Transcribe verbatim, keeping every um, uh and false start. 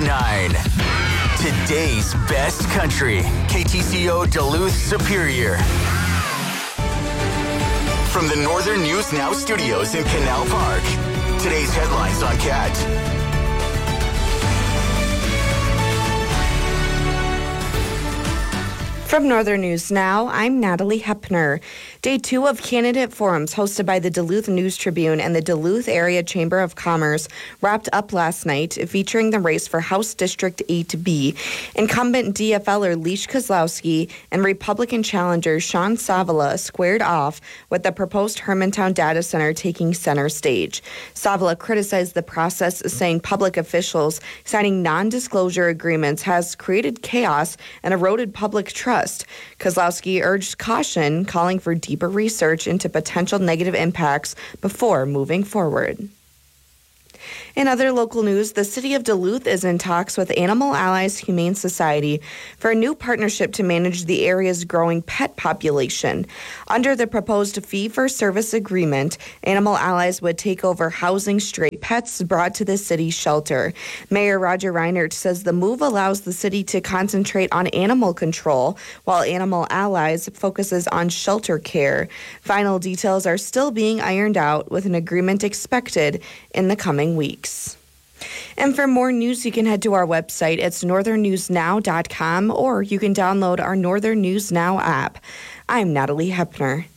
nine. Today's best country. K T C O Duluth Superior. From the Northern News Now studios in Canal Park. Today's headlines on C A T. From Northern News Now, I'm Natalie Hepner. Day two of candidate forums hosted by the Duluth News Tribune and the Duluth Area Chamber of Commerce wrapped up last night, featuring the race for House District eight B. Incumbent D F L er Leash Kozlowski and Republican challenger Sean Savala squared off with the proposed Hermantown data center taking center stage. Savala criticized the process, saying public officials signing non-disclosure agreements has created chaos and eroded public trust. Kozlowski urged caution, calling for deeper research into potential negative impacts before moving forward. In other local news, the city of Duluth is in talks with Animal Allies Humane Society for a new partnership to manage the area's growing pet population. Under the proposed fee-for-service agreement, Animal Allies would take over housing stray pets brought to the city's shelter. Mayor Roger Reinert says the move allows the city to concentrate on animal control, while Animal Allies focuses on shelter care. Final details are still being ironed out, with an agreement expected in the coming weeks. And for more news, you can head to our website. It's northern news now dot com, or you can download our Northern News Now app. I'm Natalie Hepner.